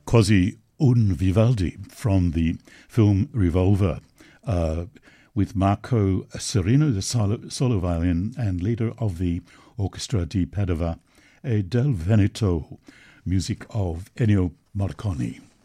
Così un Vivaldi from the film Revolver, with Marco Serino, the solo violin and leader of the Orchestra di Padova, e Del Veneto, music of Ennio Morricone.